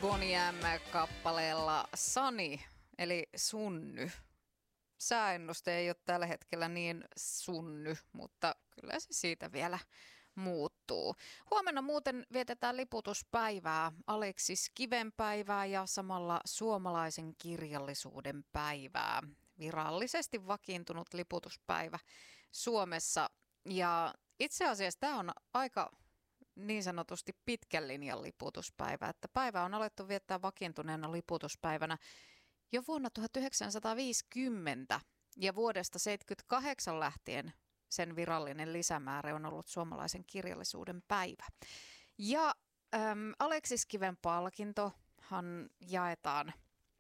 Boney M-kappaleella Sani, eli sunny. Sääennuste ei ole tällä hetkellä niin sunny, mutta kyllä se siitä vielä muuttuu. Huomenna muuten vietetään liputuspäivää, Aleksis Kiven päivää ja samalla suomalaisen kirjallisuuden päivää. Virallisesti vakiintunut liputuspäivä Suomessa. Ja itse asiassa tämä on aika niin sanotusti pitkän linjan liputuspäivä, että päivä on alettu viettää vakiintuneena liputuspäivänä jo vuonna 1950 ja vuodesta 1978 lähtien sen virallinen lisämäärä on ollut suomalaisen kirjallisuuden päivä. Ja Aleksis Kiven palkintohan jaetaan,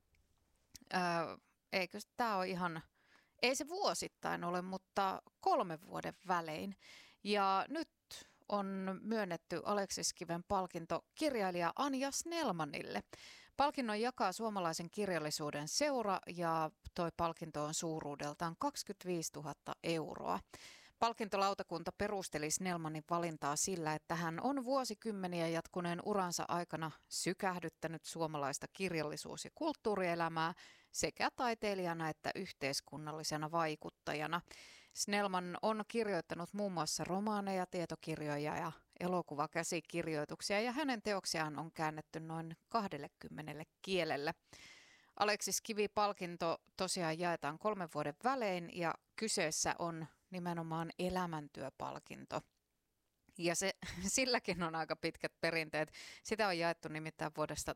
eikö tämä ole ihan, ei se vuosittain ole, mutta 3 vuoden välein. Ja nyt on myönnetty Aleksis Kiven palkinto kirjailija Anja Snellmanille. Palkinnon jakaa suomalaisen kirjallisuuden seura ja toi palkinto on suuruudeltaan 25 000 euroa. Palkintolautakunta perusteli Snellmanin valintaa sillä, että hän on vuosikymmeniä jatkuneen uransa aikana sykähdyttänyt suomalaista kirjallisuus- ja kulttuurielämää sekä taiteilijana että yhteiskunnallisena vaikuttajana. Snellman on kirjoittanut muun muassa romaaneja, tietokirjoja ja elokuvakäsikirjoituksia ja hänen teoksiaan on käännetty noin 20 kielelle. Aleksis Kivi-palkinto tosiaan jaetaan 3 vuoden välein ja kyseessä on nimenomaan elämäntyöpalkinto. Ja silläkin on aika pitkät perinteet. Sitä on jaettu nimittäin vuodesta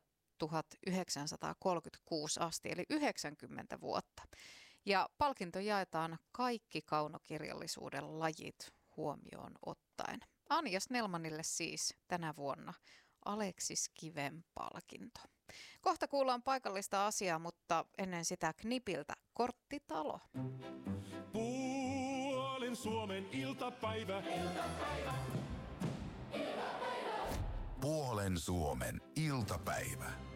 1936 asti, eli 90 vuotta. Ja palkinto jaetaan kaikki kaunokirjallisuuden lajit huomioon ottaen. Anja Snellmanille siis tänä vuonna Aleksis Kiven palkinto. Kohta kuullaan paikallista asiaa, mutta ennen sitä Knipiltä Korttitalo. Puolen Suomen iltapäivä. Puolen Suomen iltapäivä.